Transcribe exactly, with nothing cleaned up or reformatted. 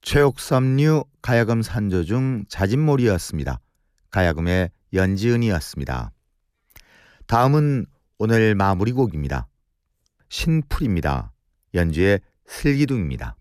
최옥섬류 가야금 산조 중 자진몰이였습니다. 가야금의 연지은이었습니다. 다음은 오늘 마무리곡입니다. 신풀입니다. 연주의 슬기둥입니다.